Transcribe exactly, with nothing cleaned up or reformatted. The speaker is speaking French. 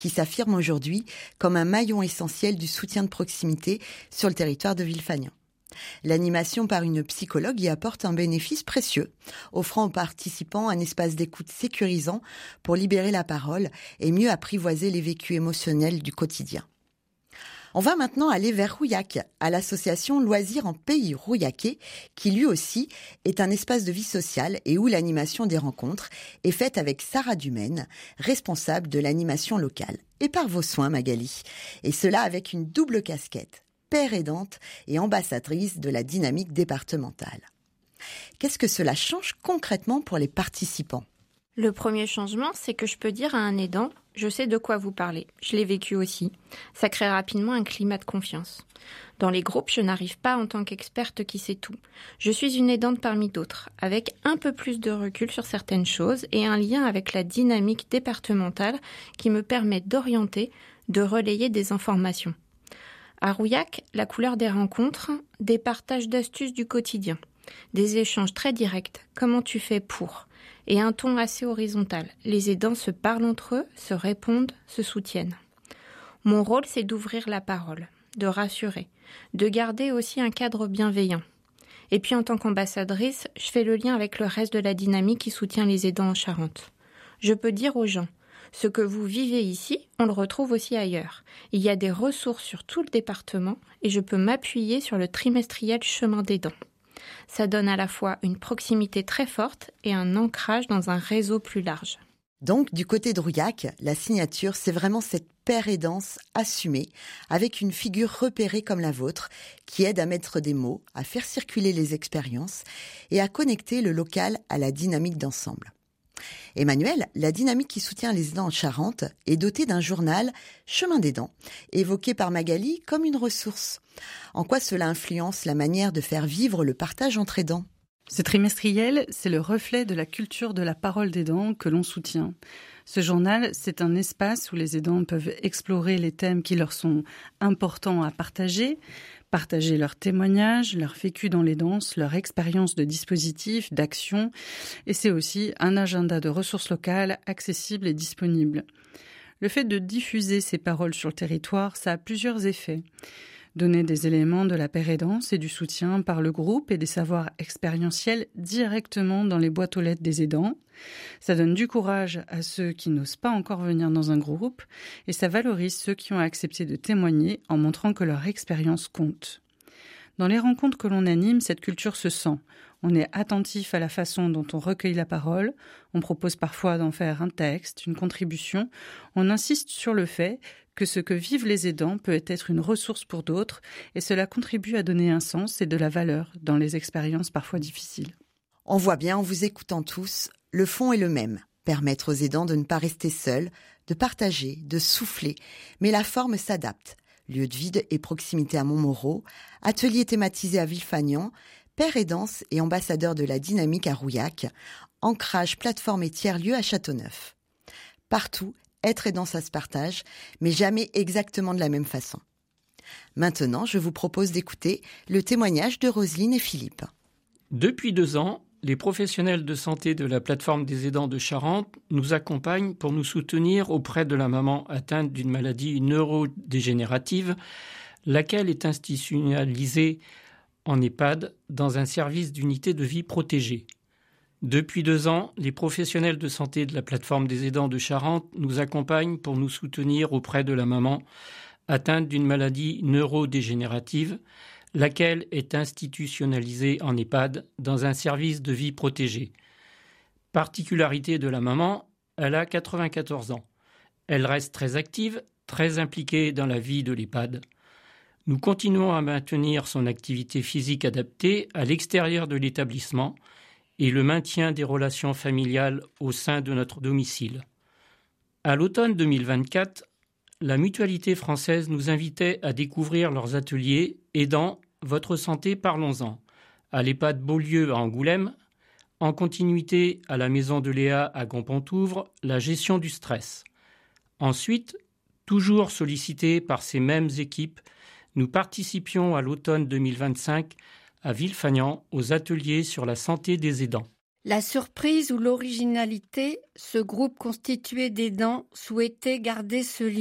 qui s'affirme aujourd'hui comme un maillon essentiel du soutien de proximité sur le territoire de Villefagnan. L'animation par une psychologue y apporte un bénéfice précieux, offrant aux participants un espace d'écoute sécurisant pour libérer la parole et mieux apprivoiser les vécus émotionnels du quotidien. On va maintenant aller vers Rouillac, à l'association Loisirs en Pays Rouillaquais, qui lui aussi est un espace de vie sociale et où l'animation des rencontres est faite avec Sarah Dumaine, responsable de l'animation locale. Et par vos soins, Magali. Et cela avec une double casquette, père aidante et ambassadrice de la dynamique départementale. Qu'est-ce que cela change concrètement pour les participants ? Le premier changement, c'est que je peux dire à un aidant « je sais de quoi vous parlez, je l'ai vécu aussi ». Ça crée rapidement un climat de confiance. Dans les groupes, je n'arrive pas en tant qu'experte qui sait tout. Je suis une aidante parmi d'autres, avec un peu plus de recul sur certaines choses et un lien avec la dynamique départementale qui me permet d'orienter, de relayer des informations. À Rouillac, la couleur des rencontres, des partages d'astuces du quotidien, des échanges très directs, comment tu fais pour, et un ton assez horizontal. Les aidants se parlent entre eux, se répondent, se soutiennent. Mon rôle, c'est d'ouvrir la parole, de rassurer, de garder aussi un cadre bienveillant. Et puis en tant qu'ambassadrice, je fais le lien avec le reste de la dynamique qui soutient les aidants en Charente. Je peux dire aux gens, ce que vous vivez ici, on le retrouve aussi ailleurs. Il y a des ressources sur tout le département et je peux m'appuyer sur le trimestriel Chemin d'aidants. Ça donne à la fois une proximité très forte et un ancrage dans un réseau plus large. Donc, du côté de Rouillac, la signature, c'est vraiment cette paire aidance assumée, avec une figure repérée comme la vôtre, qui aide à mettre des mots, à faire circuler les expériences et à connecter le local à la dynamique d'ensemble. Emmanuel, la dynamique qui soutient les aidants en Charente est dotée d'un journal Chemin d'aidants, évoqué par Magali comme une ressource. En quoi cela influence la manière de faire vivre le partage entre aidants ? Ce trimestriel, c'est le reflet de la culture de la parole d'aidant que l'on soutient. Ce journal, c'est un espace où les aidants peuvent explorer les thèmes qui leur sont importants à partager, partager leurs témoignages, leur vécu dans l'aidance, leur expérience de dispositifs, d'actions. Et c'est aussi un agenda de ressources locales accessible et disponible. Le fait de diffuser ces paroles sur le territoire, ça a plusieurs effets. Donner des éléments de la paire-aidance et du soutien par le groupe et des savoirs expérientiels directement dans les boîtes aux lettres des aidants. Ça donne du courage à ceux qui n'osent pas encore venir dans un groupe et ça valorise ceux qui ont accepté de témoigner en montrant que leur expérience compte. Dans les rencontres que l'on anime, cette culture se sent. On est attentif à la façon dont on recueille la parole. On propose parfois d'en faire un texte, une contribution. On insiste sur le fait que ce que vivent les aidants peut être une ressource pour d'autres et cela contribue à donner un sens et de la valeur dans les expériences parfois difficiles. On voit bien en vous écoutant tous, le fond est le même. Permettre aux aidants de ne pas rester seuls, de partager, de souffler. Mais la forme s'adapte. Lieu de vie et proximité à Montmoreau, atelier thématisé à Villefagnan, père aidance et ambassadeur de la dynamique à Rouillac, ancrage plateforme et tiers-lieu à Châteauneuf. Partout, être aidant, ça se partage, mais jamais exactement de la même façon. Maintenant, je vous propose d'écouter le témoignage de Roselyne et Philippe. Depuis deux ans, les professionnels de santé de la plateforme des aidants de Charente nous accompagnent pour nous soutenir auprès de la maman atteinte d'une maladie neurodégénérative, laquelle est institutionnalisée en EHPAD dans un service d'unité de vie protégée. Depuis deux ans, les professionnels de santé de la plateforme des aidants de Charente nous accompagnent pour nous soutenir auprès de la maman atteinte d'une maladie neurodégénérative, laquelle est institutionnalisée en EHPAD dans un service de vie protégée. Particularité de la maman, elle a quatre-vingt-quatorze ans. Elle reste très active, très impliquée dans la vie de l'EHPAD. Nous continuons à maintenir son activité physique adaptée à l'extérieur de l'établissement et le maintien des relations familiales au sein de notre domicile. À l'automne deux mille vingt-quatre, la Mutualité française nous invitait à découvrir leurs ateliers aidant Votre santé, parlons-en, à l'EHPAD Beaulieu à Angoulême, en continuité à la Maison de Léa à Gompontouvre, la gestion du stress. Ensuite, toujours sollicités par ces mêmes équipes, nous participions à l'automne deux mille vingt-cinq à Villefagnan aux ateliers sur la santé des aidants. La surprise ou l'originalité, ce groupe constitué d'aidants souhaitait garder ce lien